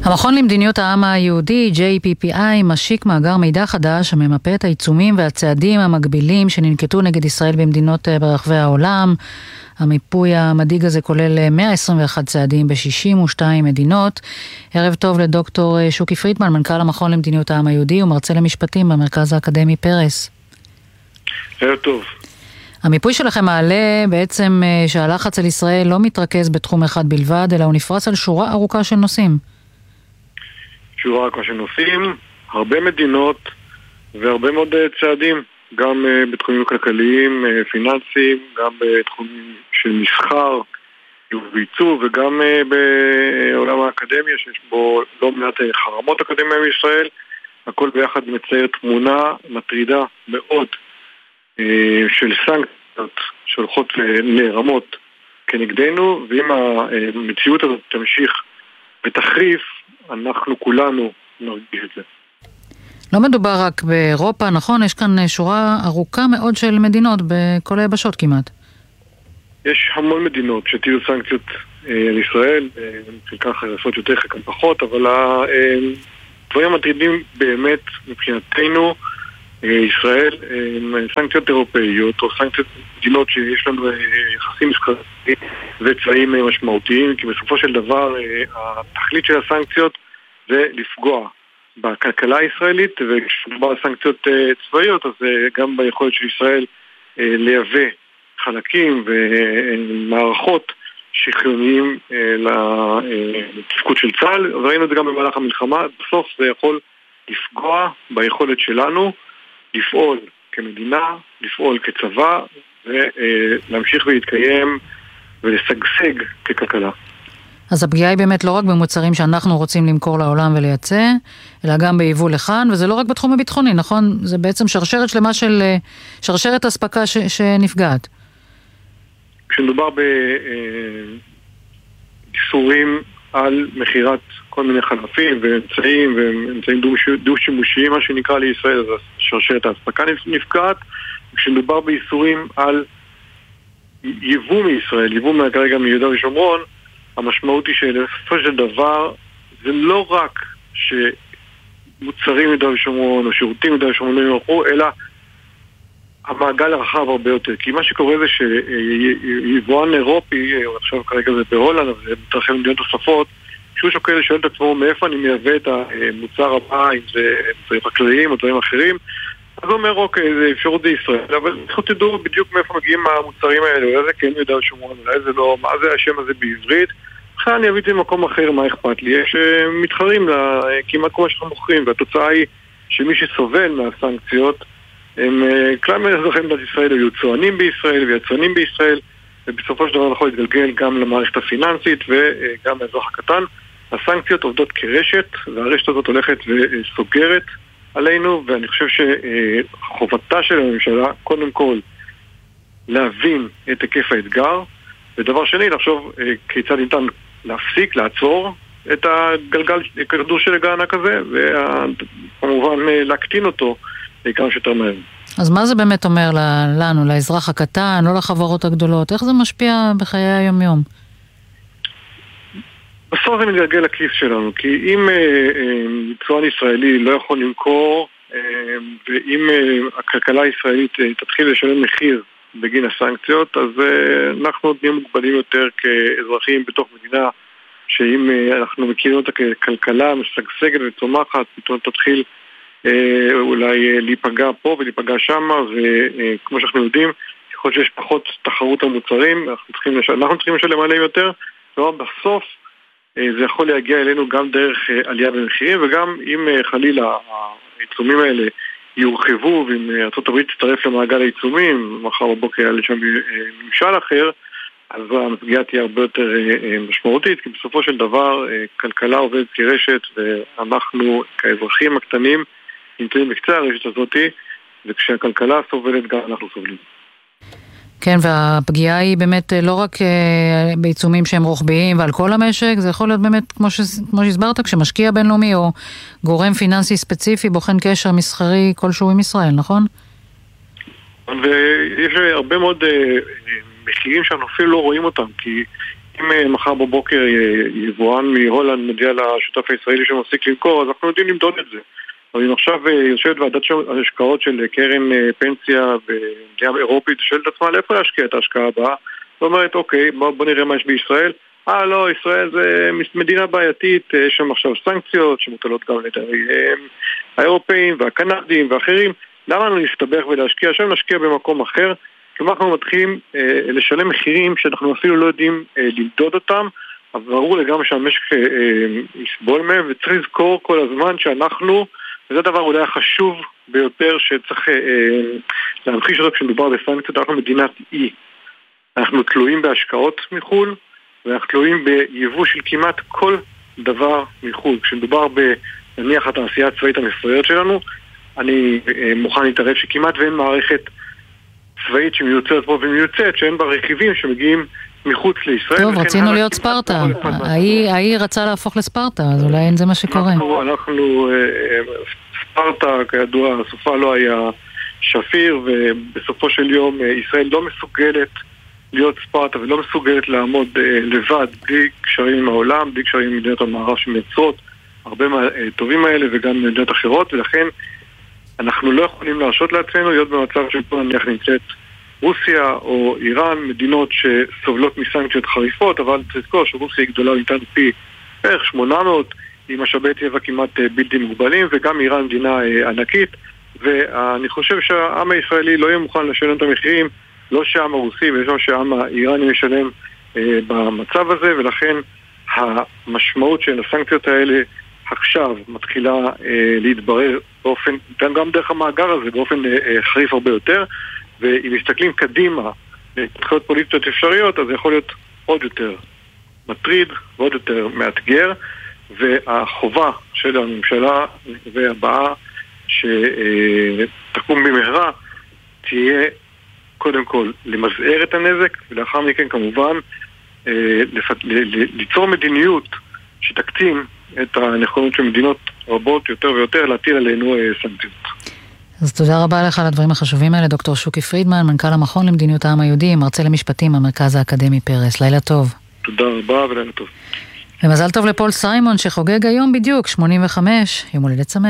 המכון למדיניות העם היהודי, JPPI, משיק מאגר מידע חדש הממפה את העיצומים והצעדים המקבילים שננקטו נגד ישראל במדינות ברחבי העולם. המיפוי המדאיג הזה כולל 121 צעדים ב-62 מדינות. ערב טוב לדוקטור שוקי פרידמן, מנכ"ל המכון למדיניות העם היהודי ומרצה למשפטים במרכז האקדמי פרס. ערב טוב. המיפוי שלכם מעלה בעצם שהלחץ על ישראל לא מתרכז בתחום אחד בלבד, אלא הוא נפרס על שורה ארוכה של נושאים. שורה ארוכה של נושאים, הרבה מדינות והרבה מאוד צעדים, גם בתחומים כלכליים, פיננסיים, גם בתחומים של מסחר וייצוא, וגם בעולם האקדמיה שיש בו לא מעט חרמות אקדמיה בישראל. הכל ביחד מצייר תמונה מטרידה מאוד של סנקציות שהולכות לרמות כנגדנו, ואם המציאות הזאת תמשיך ותחריף, אנחנו כולנו נרגיש את זה. לא מדובר רק באירופה, נכון? יש כאן שורה ארוכה מאוד של מדינות בכל היבשות כמעט. יש המון מדינות שתהיו סנקציות על ישראל, חלקן חריפות יותר, חלקן פחות, אבל הדברים המטרידים באמת מבחינתנו ישראל, סנקציות אירופאיות או סנקציות מדינות שיש לנו יחסים מסחריים וצבאיים משמעותיים, כי בסופו של דבר התכלית של הסנקציות זה לפגוע בכלכלה הישראלית, וכשמדובר על סנקציות צבאיות אז גם ביכולת של ישראל לייבא חלקים ומערכות שחיוניים לתפקוד של צה"ל. ראינו את זה גם במהלך המלחמה. בסוף זה יכול לפגוע ביכולת שלנו לפעול כמדינה, לפעול כצבא ולהמשיך ולהתקיים ולשגשג ככלכלה. אז הפגיעה היא באמת לא רק במוצרים שאנחנו רוצים למכור לעולם ולייצא, אלא גם ביבוא לכאן, וזה לא רק בתחום הביטחוני, נכון? זה בעצם שרשרת שלמה של שרשרת הספקה שנפגעת. כשמדובר באיסורים על מחירת כל מיני חלפים ואמצעים דו-שימושיים, מה שנקרא לישראל, אז שרשרת הספקה נפגעת. כשמדובר באיסורים על יבוא מישראל, יבוא כרגע מיהודה ושומרון, המשמעות היא שלסופו של דבר זה לא רק שמוצרים מיהודה ושומרון או שירותים מיהודה ושומרון לא ימכרו, אלא המעגל הרחב הרבה יותר. כי מה שקורה זה שיבואן אירופי, עכשיו כרגע זה בהולנד, אבל זה מתרחב במדינות נוספות, כשהוא שוקל לשאול את עצמו מאיפה אני מייבא את המוצר הבא, אם זה דברים חקלאיים או דברים אחרים, אז הוא אומר, אוקיי, זה אפשרות בישראל, אבל אנחנו תדעו בדיוק מאיפה מגיעים המוצרים האלה, אולי זה כן מיהודה ושומרון, אולי זה לא, מה זה השם הזה בעברית, בכלל אני אביא את זה במקום אחר, מה אכפת לי? יש מתחרים כמעט כמו שאנחנו מוכרים, והתוצאה היא שמי שסובל מהסנקציות, הם כלל אזרחי מדינת ישראל היו צוענים בישראל ויצרנים בישראל, ובסופו של דבר יכול להתגלגל גם למערכת הפיננסית וגם לאזרח הקטן. הסנקציות עובדות כרשת, והרשת הזאת הולכת וסוגרת עלינו, ואני חושב שחובתה של הממשלה קודם כל להבין את היקף האתגר, ודבר שני לחשוב כיצד ניתן להפסיק, לעצור את הגלגל, כדור של הגענה כזה, וכמובן להקטין אותו כמה שיותר מהר. אז מה זה באמת אומר לנו, לאזרח הקטן, לא לחברות הגדולות? איך זה משפיע בחיי היום-יום? בסוף זה מתגלגל לכיס שלנו, כי אם יצואן ישראלי לא יכול למכור, ואם הכלכלה הישראלית תתחיל לשלם מחיר בגין הסנקציות, אז אנחנו נהיה מוגבלים יותר כאזרחים בתוך מדינה, שאם אנחנו מכירים אותה ככלכלה משגשגת וצומחת, פתאום תתחיל אולי להיפגע פה ולהיפגע שם, וכמו שאנחנו יודעים, יכול להיות שיש פחות תחרות על מוצרים, אנחנו צריכים לשלם עליהם יותר, ובסוף זה יכול להגיע אלינו גם דרך עלייה במחירים, וגם אם חלילה העיצומים האלה יורחבו, ואם ארצות הברית תצטרף למעגל העיצומים, מחר בבוקר היה לשם ממשל אחר, אז הפגיעה תהיה הרבה יותר משמעותית, כי בסופו של דבר כלכלה עובדת כרשת, ואנחנו כאזרחים הקטנים נמצאים בקצה הרשת הזאת, וכשהכלכלה סובלת גם אנחנו סובלים. כן, והפגיעה היא באמת לא רק בעיצומים שהם רוחביים ועל כל המשק, זה יכול להיות באמת, כמו שהסברת, כשמשקיע בינלאומי או גורם פיננסי ספציפי בוחן קשר מסחרי כלשהו עם ישראל, נכון? ויש הרבה מאוד מחירים שאנחנו אפילו לא רואים אותם, כי אם מחר בבוקר יבואן מהולנד מודיע לשותף הישראלי שמפסיק למכור, אז אנחנו יודעים למדוד את זה. אבל אם עכשיו יושבת ועדת השקעות של קרן פנסיה ומדינה אירופית שואלת עצמה לאיפה להשקיע את ההשקעה הבאה, ואומרת אוקיי, בוא נראה מה יש בישראל. לא, ישראל זה מדינה בעייתית, יש שם עכשיו סנקציות שמוטלות גם לידי האירופאים והקנדים ואחרים. למה לנו להסתבך ולהשקיע? עכשיו נשקיע במקום אחר. כלומר אנחנו מתחילים לשלם מחירים שאנחנו אפילו לא יודעים למדוד אותם, אבל ברור לגמרי שהמשק יסבול מהם, וצריך לזכור כל הזמן שאנחנו, וזה הדבר אולי החשוב ביותר שצריך להמחיש אותו כשמדובר בסנקציות, אנחנו מדינת אי. אנחנו תלויים בהשקעות מחול, ואנחנו תלויים ביבוא של כמעט כל דבר מחול. כשמדובר בנניח התעשייה הצבאית המפוארת שלנו, אני מוכן להתערב שכמעט ואין מערכת צבאית שמיוצרת פה ומיוצאת, שאין בה רכיבים שמגיעים מחוץ לישראל. טוב, רצינו להיות ספרטה. העיר רצה להפוך לספרטה, אז אולי אין זה מה שקורה. אנחנו ספרטה, כידוע, הסופה לא היה שפיר, ובסופו של יום ישראל לא מסוגלת להיות ספרטה ולא מסוגלת לעמוד לבד, בלי קשרים עם העולם, בלי קשרים עם מדינות המערב שמייצרות הרבה מהטובים האלה וגם מדינות אחרות, ולכן אנחנו לא יכולים להרשות לעצמנו להיות במצב שפה נניח נמצאת רוסיה או איראן, מדינות שסובלות מסנקציות חריפות, אבל תזכור שרוסיה היא גדולה איתנו פי בערך 800, עם משאבי טבע כמעט בלתי מוגבלים, וגם איראן מדינה ענקית, ואני חושב שהעם הישראלי לא יהיה מוכן לשלם את המחירים, לא שהעם הרוסי ולא שהעם האיראני משלם במצב הזה, ולכן המשמעות של הסנקציות האלה עכשיו מתחילה להתברר באופן, גם דרך המאגר הזה, באופן חריף הרבה יותר, ואם מסתכלים קדימה להתפתחויות פוליטיות אפשריות, אז זה יכול להיות עוד יותר מטריד ועוד יותר מאתגר, והחובה של הממשלה והבאה שתקום במהרה תהיה קודם כל למזער את הנזק, ולאחר מכן כמובן ליצור מדיניות שתקטין את הנכונות של מדינות רבות יותר ויותר להטיל עלינו סנקציות. אז תודה רבה לך על הדברים החשובים האלה, דוקטור שוקי פרידמן, מנכ"ל המכון למדיניות העם היהודי, מרצה למשפטים במרכז האקדמי פרס. לילה טוב. תודה רבה ולילה טוב. ומזל טוב לפול סיימון שחוגג היום בדיוק 85, יום הולדת שמח.